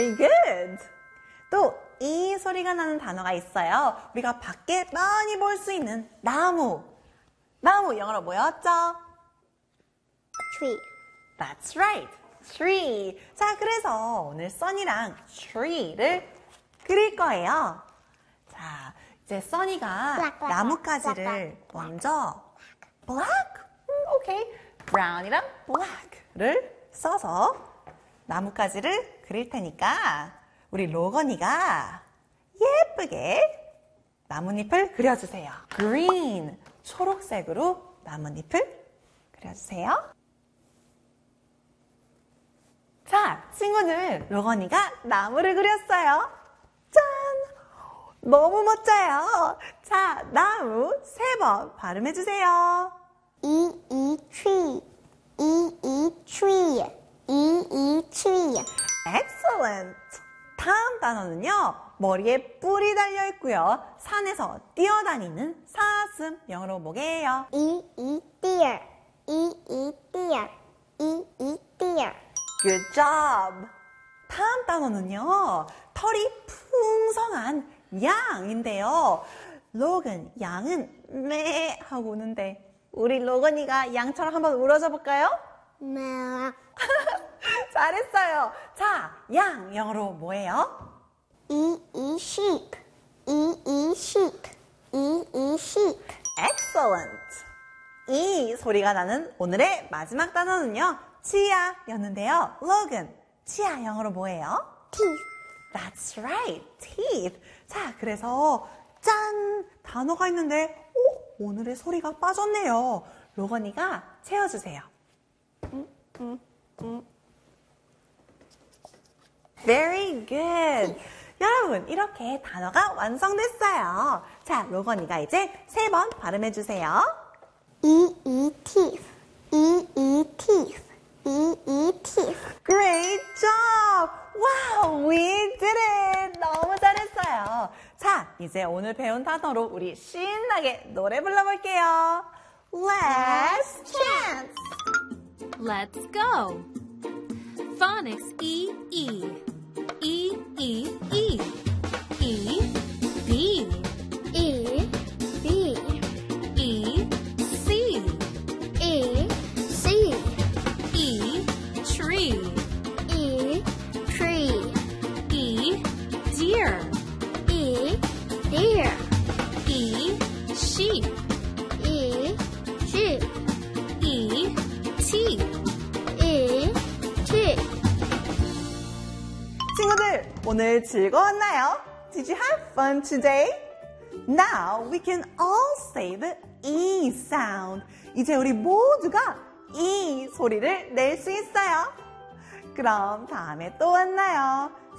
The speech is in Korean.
Very good. 또 이 소리가 나는 단어가 있어요. 우리가 밖에 많이 볼 수 있는 나무. 나무 영어로 뭐였죠? Tree. That's right. Tree. 자, 그래서 오늘 써니랑 tree를 그릴 거예요. 자, 이제 써니가 나뭇가지를 먼저 black, 오케이. brown이랑 black를 써서 나뭇가지를 그릴 테니까 우리 로건이가 예쁘게 나뭇잎을 그려주세요. green, 초록색으로 나뭇잎을 그려주세요. 자, 친구들, 로건이가 나무를 그렸어요. 짠! 너무 멋져요. 자, 나무 3번 발음해주세요. tree. tree. tree. Excellent! 다음 단어는요, 머리에 뿔이 달려있고요. 산에서 뛰어다니는 사슴, 영어로 뭐게요? deer. deer. deer. Good job! 다음 단어는요, 털이 풍성한 양인데요. 로건, 양은 매 하고 우는데 우리 로건이가 양처럼 한번 울어줘 볼까요? 네. 잘했어요. 자, 양 영어로 뭐예요? sheep. sheep. sheep. Excellent. 이 소리가 나는 오늘의 마지막 단어는요, 치아였는데요. 로건, 치아 영어로 뭐예요? teeth. That's right, teeth. 자, 그래서 짠! 단어가 있는데 오늘의 소리가 빠졌네요. 로건이가 채워주세요. Very good. 여러분, 이렇게 단어가 완성됐어요. 자, 로건이가 이제 3번 발음해주세요. teeth. teeth. teeth. Great job! Wow, we did it! 너무 잘했어요. 자, 이제 오늘 배운 단어로 우리 신나게 노래 불러볼게요. Last chance! Let's go. Phonics E, E. E, E, E. E, B. E, B. E, C. E, C. E, tree. E, tree. E, deer. E, deer. E, sheep. E, sheep. E, tea. E, tea. 친구들, 오늘 즐거웠나요? Did you have fun today? Now we can all say the E sound. 이제 우리 모두가 E 소리를 낼 수 있어요. 그럼 다음에 또 만나요.